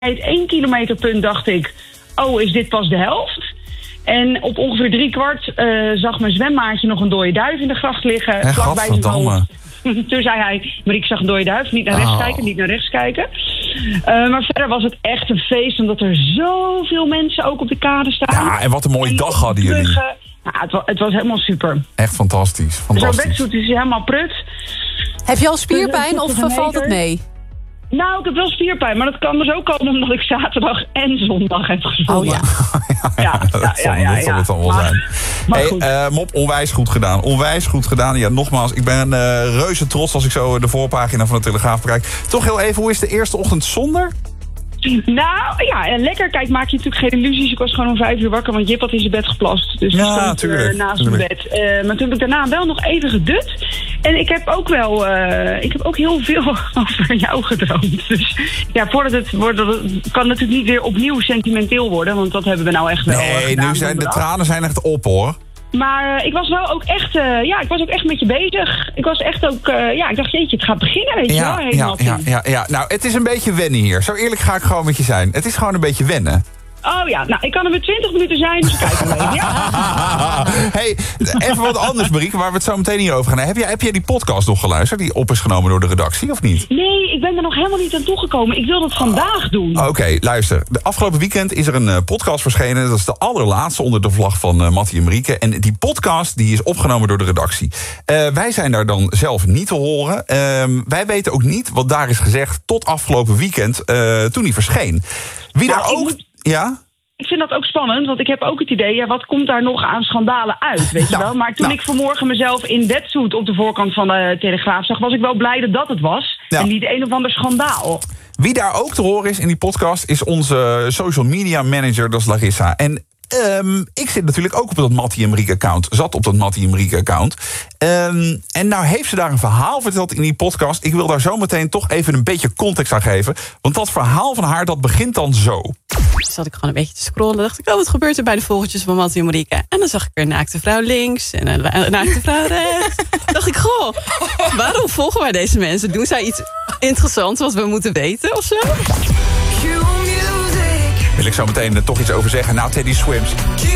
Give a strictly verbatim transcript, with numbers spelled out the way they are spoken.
het één kilometerpunt dacht ik, oh, is dit pas de helft? En op ongeveer drie kwart uh, zag mijn zwemmaatje nog een dode duif in de gracht liggen. En vlak bij zijn hoofd. godverdamme. Toen zei hij, maar ik zag een dode duif, niet naar rechts Oh. kijken, niet naar rechts kijken. Uh, maar verder was het echt een feest, omdat er zoveel mensen ook op de kade staan. Ja, en wat een mooie En dag hadden jullie. bruggen. Ja, het, was, het was helemaal super. Echt fantastisch. Zo'n fantastisch. wetsuit is helemaal prut. Heb je al spierpijn of Een valt het meter. mee? Nou, ik heb wel spierpijn, maar dat kan dus ook komen omdat ik zaterdag en zondag heb gezwommen. Oh ja. Ja, dat ja, zal, ja, ja, dat zal ja. het dan wel Maar- zijn. maar Hey, goed. uh, Mop, onwijs goed gedaan. Onwijs goed gedaan. Ja, nogmaals, ik ben uh, reuze trots als ik zo de voorpagina van de Telegraaf bekijk. Toch heel even, hoe is de eerste ochtend zonder? Nou, ja, en lekker. Kijk, maak je natuurlijk geen illusies. Ik was gewoon om vijf uur wakker, want Jip had in zijn bed geplast. Dus Ja, ik stond tuurlijk, uh, naast tuurlijk. mijn bed. Uh, maar toen heb ik daarna wel nog even gedut. En ik heb ook wel, uh, ik heb ook heel veel over jou gedroomd. Dus ja, voordat het wordt, dat het kan natuurlijk niet weer opnieuw sentimenteel worden. Want dat hebben we nou echt wel uh, Nee, gedaan nu zijn de donderdag. tranen zijn echt op, hoor. Maar uh, ik was wel ook echt, uh, ja, ik was ook echt met je bezig. Ik was echt ook, uh, ja, ik dacht, jeetje, het gaat beginnen, weet je wel. Ja, ja, Helemaal ja, toe. ja, ja. Nou, het is een beetje wennen hier. Zo eerlijk ga ik gewoon met je zijn. Het is gewoon een beetje wennen. Oh ja, nou, ik kan er met twintig minuten zijn, dus kijk maar even. Ja. Hey, even wat anders, Marieke, waar we het zo meteen hier over gaan. Heb jij, heb jij die podcast nog geluisterd, die op is genomen door de redactie, of niet? Nee, ik ben er nog helemaal niet aan toegekomen. Ik wil dat vandaag doen. Oké, okay, luister. De afgelopen weekend is er een uh, podcast verschenen. Dat is de allerlaatste onder de vlag van uh, Mattie en Marieke. En die podcast die is opgenomen door de redactie. Uh, wij zijn daar dan zelf niet te horen. Uh, wij weten ook niet wat daar is gezegd tot afgelopen weekend, uh, toen die verscheen. Wie Nou, daar ik ook... moet- Ja? Ik vind dat ook spannend, want ik heb ook het idee, ja, wat komt daar nog aan schandalen uit, weet je Nou, wel? Maar toen nou. ik vanmorgen mezelf in wetsuit op de voorkant van de Telegraaf zag, was ik wel blij dat dat het was. Ja. En niet een of ander schandaal. Wie daar ook te horen is in die podcast is onze social media manager, dat is Larissa. En um, ik zit natuurlijk ook op dat Mattie en Marieke account. Zat op dat Mattie en Marieke account. Um, en nou heeft ze daar een verhaal verteld in die podcast. Ik wil daar zo meteen toch even een beetje context aan geven. Want dat verhaal van haar, dat begint dan zo. Dus zat ik gewoon een beetje te scrollen. Dacht ik, oh, wat gebeurt er bij de vogeltjes van Mattie en Marieke? En dan zag ik weer een naakte vrouw links en een naakte vrouw rechts. Dacht ik, goh, waarom volgen wij deze mensen? Doen zij iets interessants wat we moeten weten of zo? Wil ik zo meteen er toch iets over zeggen. Nou, Teddy Swims.